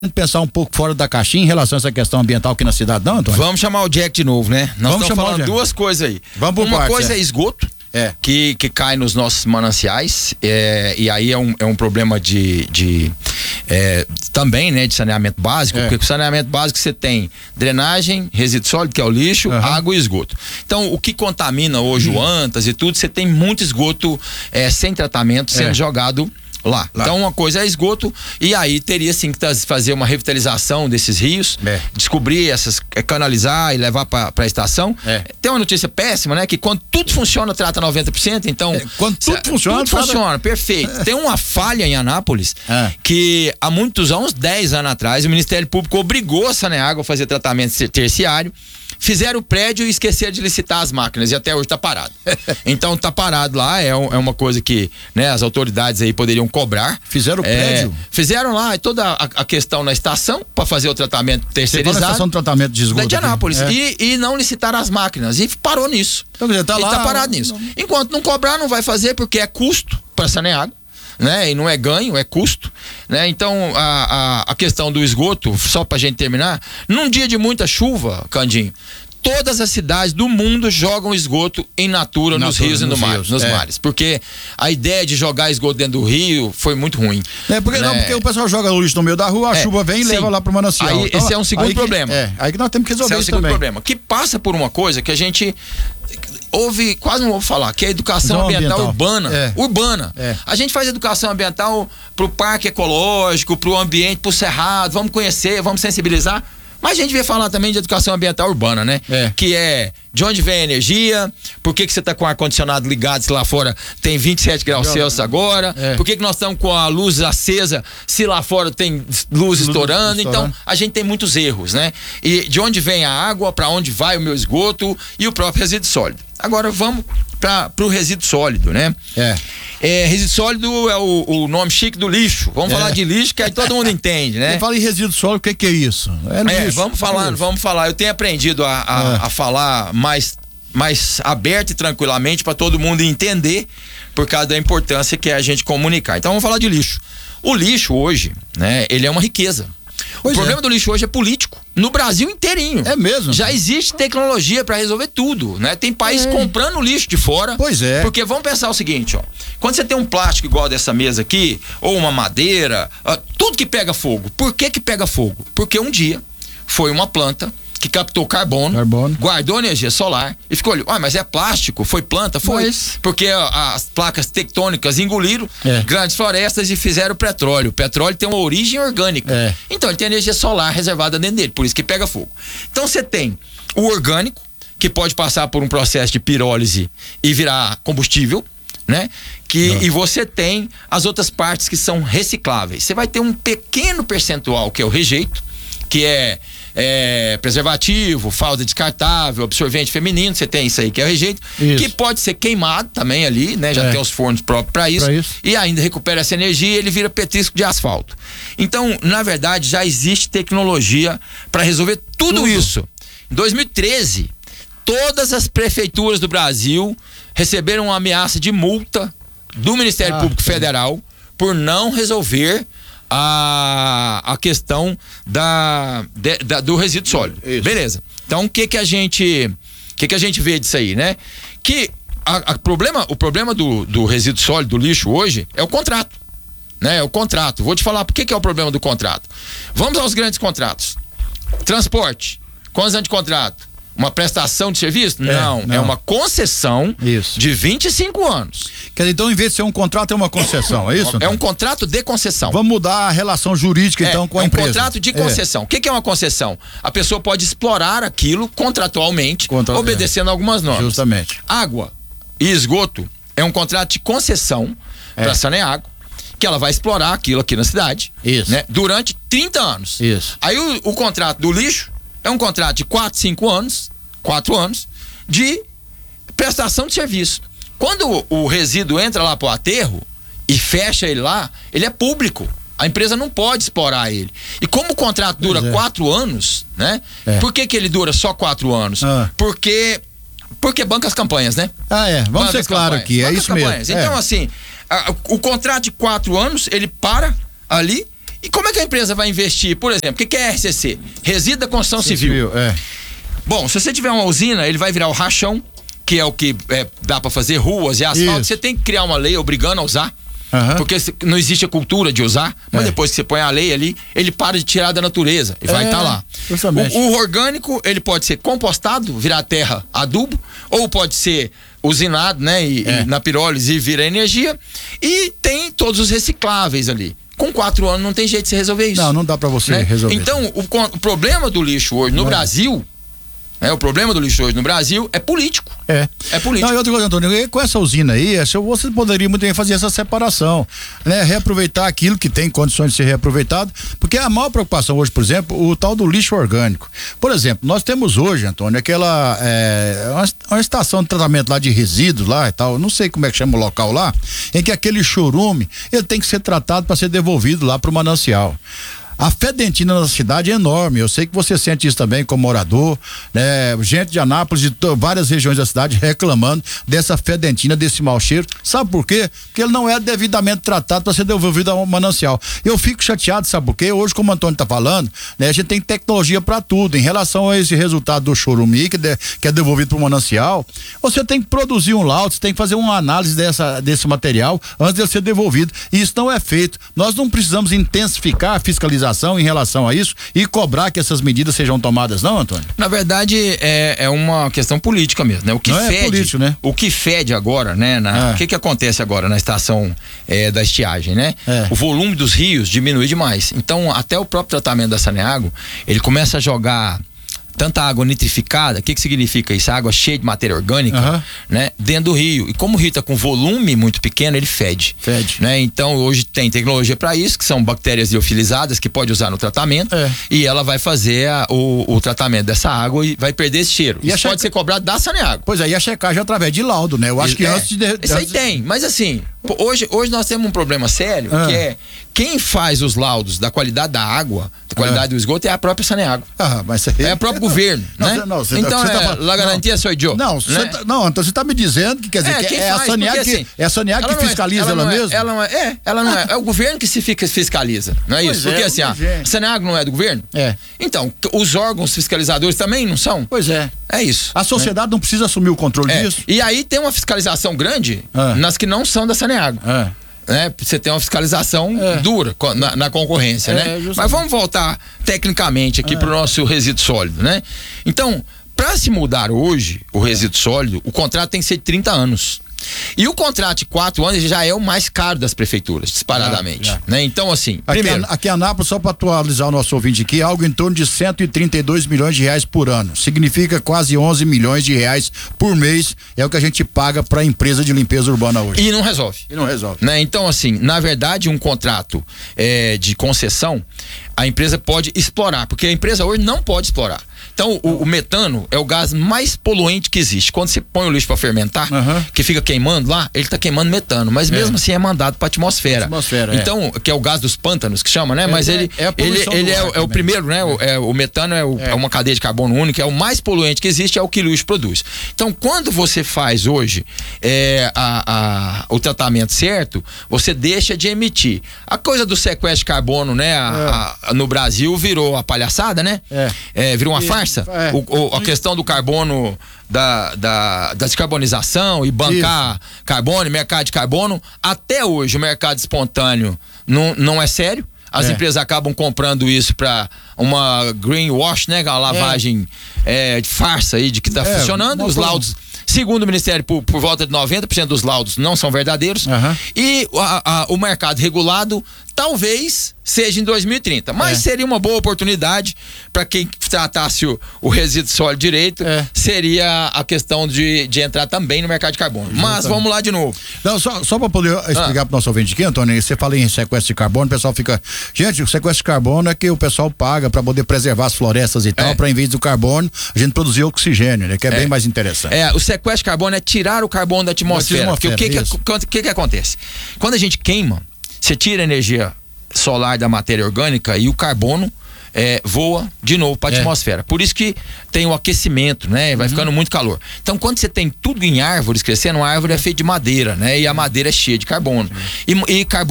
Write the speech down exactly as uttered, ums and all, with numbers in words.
pensar um pouco fora da caixinha em relação a essa questão ambiental aqui na cidade, não, Antônio? Vamos chamar o Jack de novo, né? Nós Vamos estamos falando chamar duas coisas aí. Vamos por Uma partes, coisa é. é esgoto, É. que, que cai nos nossos mananciais, é, e aí é um, é um problema de, de é, também, né, de saneamento básico, É. porque com saneamento básico você tem drenagem, resíduo sólido, que é o lixo, Uhum. água e esgoto. Então, o que contamina hoje o Antas e tudo, você tem muito esgoto é, sem tratamento sendo É. jogado Lá. Lá. Então uma coisa é esgoto, e aí teria sim que taz- fazer uma revitalização desses rios, É. descobrir essas, é, canalizar e levar para a estação. É. Tem uma notícia péssima, né? Que quando tudo funciona, trata noventa por cento, então... É, quando tudo cê- funciona, Tudo trata- funciona, perfeito. Tem uma falha em Anápolis, É. que há muitos anos, dez anos atrás, o Ministério Público obrigou a Saneágua a fazer tratamento ter- terciário, fizeram o prédio e esqueceram de licitar as máquinas, e até hoje tá parado. Então tá parado lá, é, um- é uma coisa que, né, as autoridades aí poderiam cobrar. Fizeram o É, prédio? Fizeram lá toda a, a questão na estação para fazer o tratamento Você vai na terceirizado estação de tratamento de esgoto de aqui. Anápolis, É. e, e não licitaram as máquinas, e parou nisso. Então, quer dizer, tá e lá- tá parado nisso. Enquanto não cobrar, não vai fazer, porque é custo para Saneágua, né? E não é ganho, é custo, né? Então a, a, a questão do esgoto, só pra gente terminar, num dia de muita chuva, Candinho, todas as cidades do mundo jogam esgoto in natura, nos Natura, rios e no nos mar, rios, nos é. mares, porque a ideia de jogar esgoto dentro do rio foi muito ruim. É, porque, não, né? porque o pessoal joga o lixo no meio da rua, a É, chuva vem e sim. leva lá pro manancial. Aí, Então, esse é um segundo aí que- problema. É, aí que nós temos que resolver Esse é o isso segundo também. problema, que passa por uma coisa que a gente ouve, quase não ouve falar, que é a educação Não, ambiental, ambiental. urbana. É. Urbana. É. A gente faz educação ambiental pro parque ecológico, pro ambiente, pro cerrado, vamos conhecer, vamos sensibilizar. Mas a gente devia falar também de educação ambiental urbana, né? É. Que é de onde vem a energia, por que que você tá com o ar-condicionado ligado se lá fora tem vinte e sete graus Celsius agora, É. por que que nós estamos com a luz acesa se lá fora tem luz estourando. estourando. Então, a gente tem muitos erros, né? E de onde vem a água, para onde vai o meu esgoto e o próprio resíduo sólido. Agora vamos para o resíduo sólido, né? É. É, resíduo sólido é o, o nome chique do lixo. Vamos É. falar de lixo, que aí todo mundo entende, né? Você fala em resíduo sólido, o que que é isso? É, É, lixo. vamos falar, É isso. vamos falar. Eu tenho aprendido a, a, É. a falar mais, mais aberto e tranquilamente para todo mundo entender, por causa da importância que é a gente comunicar. Então vamos falar de lixo. O lixo hoje, né, ele é uma riqueza. Pois o problema é. do lixo hoje é político, no Brasil inteirinho. É mesmo? Já existe tecnologia para resolver tudo, né? Tem país É. comprando lixo de fora. Pois é. Porque vamos pensar o seguinte, ó. Quando você tem um plástico igual dessa mesa aqui, ou uma madeira, ó, tudo que pega fogo. Por que que pega fogo? Porque um dia foi uma planta que captou carbono, Carbono. guardou energia solar e ficou olhando, ah, mas é plástico, foi planta? Foi. Mas- Porque ó, as placas tectônicas engoliram É. grandes florestas e fizeram petróleo. O petróleo tem uma origem orgânica. É. Então ele tem energia solar reservada dentro dele, por isso que pega fogo. Então você tem o orgânico, que pode passar por um processo de pirólise e virar combustível, né? Que, e você tem as outras partes que são recicláveis. Você vai ter um pequeno percentual que é o rejeito, que é, é preservativo, fralda descartável, absorvente feminino, você tem isso aí que é o rejeito, Isso. que pode ser queimado também ali, né? Já É. tem os fornos próprios para isso, Pra isso. e ainda recupera essa energia e ele vira petisco de asfalto. Então, na verdade, já existe tecnologia para resolver tudo, Tudo. isso. Em dois mil e treze, todas as prefeituras do Brasil receberam uma ameaça de multa do Ministério Ah, Público sim. Federal por não resolver a, a questão da, de- da- do resíduo sólido. Isso. Beleza. Então, o que que a gente o que que a gente vê disso aí, né? Que a, a problema, o problema do, do resíduo sólido, do lixo hoje, é o contrato, né? É o contrato. Vou te falar por que que é o problema do contrato. Vamos aos grandes contratos. Transporte. Quantos anos de contrato? Uma prestação de serviço? Não, é não. uma concessão Isso. de vinte e cinco anos. Quer dizer, então, em vez de ser um contrato, é uma concessão, é isso? É Antônio? um contrato de concessão. Vamos mudar a relação jurídica, então, com a é um empresa. contrato de É. concessão. O que que é uma concessão? A pessoa pode explorar aquilo contratualmente, Contra- obedecendo algumas normas. Justamente. Água e esgoto é um contrato de concessão É. para a Saneágua, que ela vai explorar aquilo aqui na cidade. Isso. Né, durante trinta anos. Isso. Aí o, o contrato do lixo é um contrato de quatro, cinco anos, quatro anos, de prestação de serviço. Quando o, o resíduo entra lá pro aterro e fecha ele lá, ele é público. A empresa não pode explorar ele. E como o contrato dura Pois é. quatro anos, né? É. Por que que ele dura só quatro anos? Ah. Porque porque banca as campanhas, né? Ah, é. Vamos Banca ser as claro campanhas. aqui, é Banca as isso mesmo. campanhas. Então, É. assim, a- o contrato de quatro anos, ele para ali E como é que a empresa vai investir? Por exemplo, o que, que é R C C? Resíduo da Construção Sim, Civil. civil, é. Bom, se você tiver uma usina, ele vai virar o rachão, que é o que é, dá para fazer ruas e asfalto. Isso. Você tem que criar uma lei obrigando a usar. Uhum. Porque não existe a cultura de usar, mas É. depois que você põe a lei ali, ele para de tirar da natureza e vai É, estar lá. justamente. O, o orgânico, ele pode ser compostado, virar terra, adubo, ou pode ser usinado, né, e, É. e na pirólise e vira energia. E tem todos os recicláveis ali. Com quatro anos não tem jeito de você resolver isso. Não, não dá pra você né? resolver. Então, o, o problema do lixo hoje no Não. Brasil, né, o problema do lixo hoje no Brasil é político. É. É político. Não, e outra coisa, Antônio, e com essa usina aí, essa- você poderia muito bem fazer essa separação, né? Reaproveitar aquilo que tem condições de ser reaproveitado, porque a maior preocupação hoje, por exemplo, o tal do lixo orgânico. Por exemplo, nós temos hoje, Antônio, aquela é, uma, uma estação de tratamento lá de resíduos lá e tal, não sei como é que chama o local lá, em que aquele chorume, ele tem que ser tratado para ser devolvido lá pro manancial. A fedentina na cidade é enorme, eu sei que você sente isso também como morador, né? Gente de Anápolis, de to- várias regiões da cidade reclamando dessa fedentina, desse mau cheiro. Sabe por quê? Porque ele não é devidamente tratado para ser devolvido ao manancial. Eu fico chateado, sabe por quê? Hoje, como o Antônio tá falando, né? A gente tem tecnologia para tudo. Em relação a esse resultado do chorumi, que, de- que é devolvido para o manancial, você tem que produzir um laudo, você tem que fazer uma análise dessa, desse material antes de ele ser devolvido. E isso não é feito. Nós não precisamos intensificar a fiscalização em relação a isso e cobrar que essas medidas sejam tomadas, não, Antônio? Na verdade, é, é uma questão política mesmo, né? O que Não é fede, político, né? o que fede agora, né? Na, É. O que que acontece agora na estação é, da estiagem, né? É. O volume dos rios diminui demais. Então, até o próprio tratamento da Saneago, ele começa a jogar tanta água nitrificada. O que que significa isso? Água cheia de matéria orgânica, Aham. né? Dentro do rio. E como o rio está com volume muito pequeno, ele fede. Fede. Né? Então, hoje tem tecnologia para isso, que são bactérias liofilizadas que pode usar no tratamento. É. E ela vai fazer a- o, o tratamento dessa água e vai perder esse cheiro. E Isso a checa- pode ser cobrado da Saneago. Pois é, e a checagem através de laudo, né? Eu acho que É, antes de. Isso aí antes- tem, mas assim, pô, hoje, hoje nós temos um problema sério, Ah. que é quem faz os laudos da qualidade da água, da qualidade Ah. do esgoto, é a própria Saneago. Ah, mas aí- É o próprio governo, Não, né? você- não, você- então, você tá é, falando- la garantia sou eu. Não, você né? tá, não, então você está me dizendo que quer dizer É, que quem é a faz, Saneago porque, que, assim, é a Saneago que não é- fiscaliza ela, não é- mesma? Ela não é, é, ela não é. É o governo que se fica, fiscaliza, não é Pois isso? é, Porque assim, mas, a gente. Saneago não é do governo? É. Então, os órgãos fiscalizadores também não são? Pois é. É isso. A sociedade não precisa assumir o controle É. disso? E aí tem uma fiscalização grande Ah. nas que não são da Saneago. É. Né? Você tem uma fiscalização É. dura co- na, na concorrência, É, né? justamente. Mas vamos voltar tecnicamente aqui É. para o nosso resíduo sólido, né? Então, para se mudar hoje o resíduo sólido, o contrato tem que ser de trinta anos. E o contrato de quatro anos já é o mais caro das prefeituras, disparadamente. Já, já. Né? Então, assim, Aqui, primeiro. aqui em Anápolis, só para atualizar o nosso ouvinte aqui, algo em torno de cento e trinta e dois milhões de reais por ano. Significa quase onze milhões de reais por mês. É o que a gente paga para a empresa de limpeza urbana hoje. E não resolve. E não resolve. Né? Então, assim, na verdade, um contrato é, de concessão, a empresa pode explorar, porque a empresa hoje não pode explorar. Então, o, o metano é o gás mais poluente que existe. Quando você põe o lixo para fermentar, Uhum. que fica queimando lá, ele está queimando metano, mas É. mesmo assim é mandado para a atmosfera. Atmosfera, é. Então, que é o gás dos pântanos que chama, né? Mas é- ele, é a ele, poluição ele do é, ar o- é o também. primeiro, né? O, é, o metano é, o- É. é uma cadeia de carbono única, é o mais poluente que existe, é o que o lixo produz. Então, quando você faz hoje é, a, a- o tratamento certo, você deixa de emitir. A coisa do sequestro de carbono, né? a- a- no Brasil virou a palhaçada, né? É. É, virou uma E- farsa. é. O- o- a questão do carbono, da, da, da descarbonização e bancar carbono, mercado de carbono. Até hoje o mercado espontâneo não, não é sério. As É. empresas acabam comprando isso para uma greenwash, né? Uma lavagem é, de farsa aí de que está É, funcionando. uma Os forma- laudos, segundo o Ministério, por, por volta de noventa por cento dos laudos não são verdadeiros. Aham. E a- a- o mercado regulado talvez seja em dois mil e trinta. Mas É. seria uma boa oportunidade para quem tratasse o, o resíduo sólido direito, É. seria a questão de, de entrar também no mercado de carbono. Mas vamos lá de novo. Não, só, só para poder explicar Ah. pro nosso ouvinte aqui, Antônio, você fala em sequestro de carbono, o pessoal fica. Gente, o sequestro de carbono é que o pessoal paga para poder preservar as florestas e tal, É. para em vez do carbono, a gente produzir oxigênio, né? Que é, bem mais interessante. É, o sequestro de carbono é tirar o carbono da atmosfera. Da Porque o que que, atmosfera, o que que acontece? Quando a gente queima, você tira a energia solar da matéria orgânica e o carbono é, voa de novo para a É. atmosfera. Por isso que tem o aquecimento, né? Vai ficando muito calor. Então, quando você tem tudo em árvores crescendo, a árvore é feita de madeira, né? E a madeira é cheia de carbono. E, e carbono